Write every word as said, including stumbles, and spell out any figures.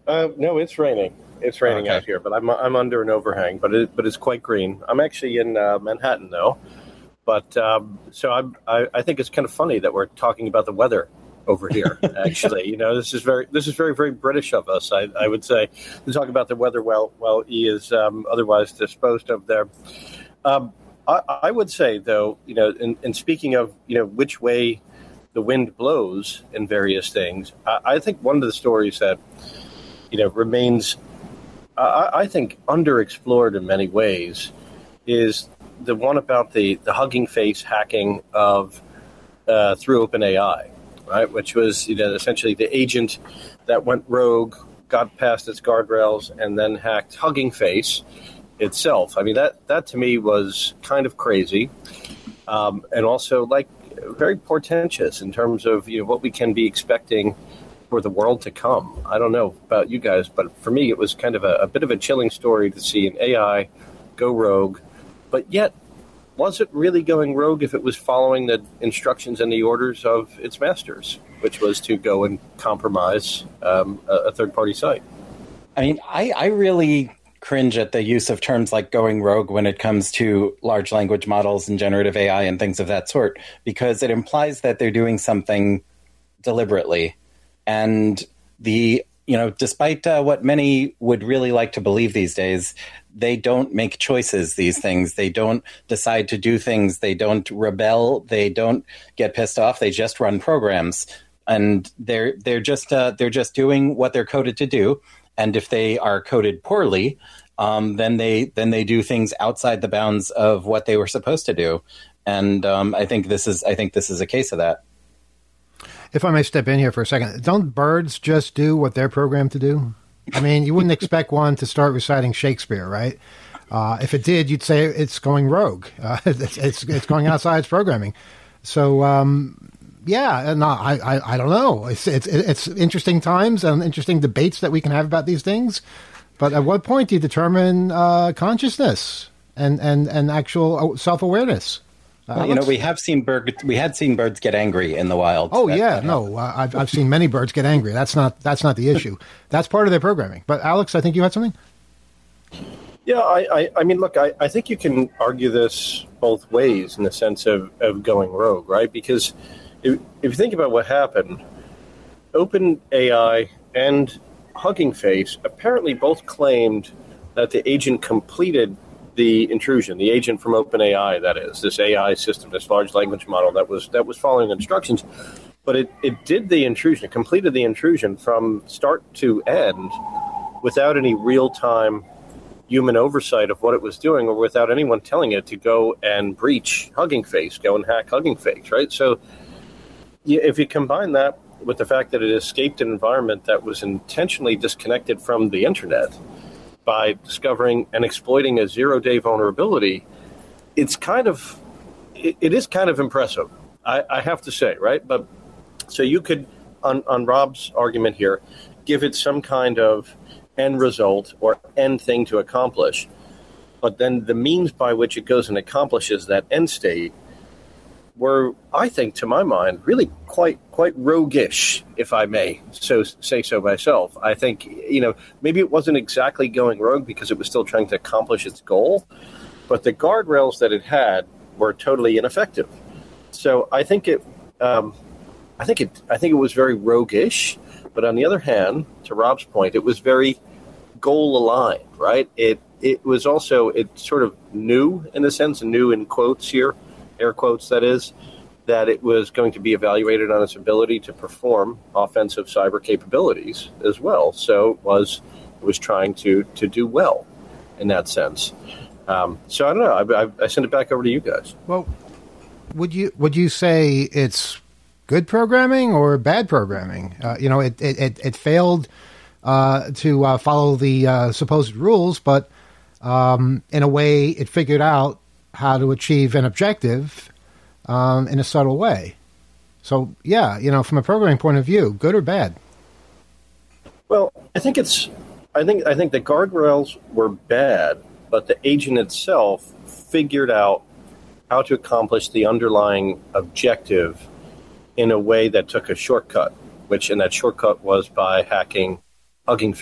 Uh, no, it's raining. It's raining Okay. out here, but I'm I'm under an overhang, but it, but it's quite green. I'm actually in uh, Manhattan though, but um, so I'm, I I think it's kind of funny that we're talking about the weather over here. Actually, you know, this is very this is very very British of us. I, I would say to talk about the weather while while he is um, otherwise disposed of there. Um, I, I would say though, you know, in, in speaking of you know which way the wind blows in various things, I, I think one of the stories that you know remains I, I think underexplored in many ways is the one about the, the Hugging Face hacking of uh, through OpenAI, right? Which was you know essentially the agent that went rogue, got past its guardrails, and then hacked Hugging Face itself. I mean that that to me was kind of crazy, um, and also like very portentous in terms of you know what we can be expecting for the world to come. I don't know about you guys, but for me, it was kind of a, a bit of a chilling story to see an A I go rogue. But yet, was it really going rogue if it was following the instructions and the orders of its masters, which was to go and compromise um, a, a third-party site? I mean, I, I really cringe at the use of terms like going rogue when it comes to large language models and generative A I and things of that sort, because it implies that they're doing something deliberately. And the, you know, despite uh, what many would really like to believe these days, they don't make choices, these things. They don't decide to do things. They don't rebel. They don't get pissed off. They just run programs. And they're they're just uh, they're just doing what they're coded to do. And if they are coded poorly, um, then they then they do things outside the bounds of what they were supposed to do. And um, I think this is I think this is a case of that. If I may step in here for a second, don't birds just do what they're programmed to do? I mean, you wouldn't expect one to start reciting Shakespeare, right? Uh, if it did, you'd say it's going rogue. Uh, it's, it's it's going outside its programming. So, um, yeah, no, I, I I don't know. It's it's it's interesting times and interesting debates that we can have about these things. But at what point do you determine uh, consciousness and and and actual self-awareness? Uh, well, you know, we have seen bird, we had seen birds get angry in the wild. Oh that, yeah, that no, uh, I've I've seen many birds get angry. That's not that's not the issue. That's part of their programming. But Alex, I think you had something. Yeah, I, I, I mean, look, I, I think you can argue this both ways in the sense of, of going rogue, right? Because if, if you think about what happened, OpenAI and Hugging Face apparently both claimed that the agent completed the intrusion, the agent from OpenAI, that is, this A I system, this large language model that was that was following instructions, but it, it did the intrusion, it completed the intrusion from start to end without any real-time human oversight of what it was doing or without anyone telling it to go and breach Hugging Face, go and hack Hugging Face, right? So if you combine that with the fact that it escaped an environment that was intentionally disconnected from the internet, by discovering and exploiting a zero-day vulnerability, it's kind of, it, it is kind of impressive, I, I have to say, right? But so you could, on, on Rob's argument here, give it some kind of end result or end thing to accomplish, but then the means by which it goes and accomplishes that end state were, I think, to my mind, really quite quite roguish, if I may so say so myself. I think, you know, maybe it wasn't exactly going rogue because it was still trying to accomplish its goal, but the guardrails that it had were totally ineffective. So I think it, um, I think it, I think it was very roguish. But on the other hand, to Rob's point, it was very goal aligned, right? It it was also it sort of knew, in a sense, new in quotes here. Air quotes, that is, that it was going to be evaluated on its ability to perform offensive cyber capabilities as well. So it was it was trying to to do well in that sense. Um, so I don't know. I, I, I send it back over to you guys. Well, would you would you say it's good programming or bad programming? Uh, you know, it it it, it failed uh, to uh, follow the uh, supposed rules, but um, in a way, it figured out how to achieve an objective um, in a subtle way. So, yeah, you know, from a programming point of view, good or bad? Well, I think it's, I think, I think the guardrails were bad, but the agent itself figured out how to accomplish the underlying objective in a way that took a shortcut, which, and that shortcut was by hacking Hugging